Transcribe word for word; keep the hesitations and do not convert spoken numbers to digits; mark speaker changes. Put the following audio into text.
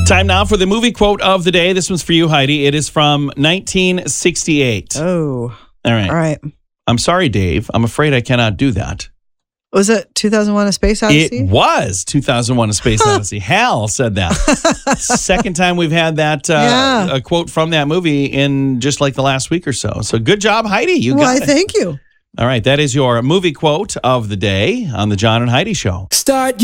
Speaker 1: Time now for the movie quote of the day. This one's for you, Heidi. It is from nineteen sixty-eight.
Speaker 2: Oh.
Speaker 1: All right.
Speaker 2: All right.
Speaker 1: I'm sorry, Dave. I'm afraid I cannot do that.
Speaker 2: Was it two thousand one A Space Odyssey?
Speaker 1: It was two thousand one A Space Odyssey. Hal said that. Second time we've had that uh,
Speaker 2: Yeah.
Speaker 1: a quote from that movie in just like the last week or so. So good job, Heidi. You
Speaker 2: Why,
Speaker 1: got it.
Speaker 2: thank you.
Speaker 1: All right. That is your movie quote of the day on the John and Heidi Show.
Speaker 3: Start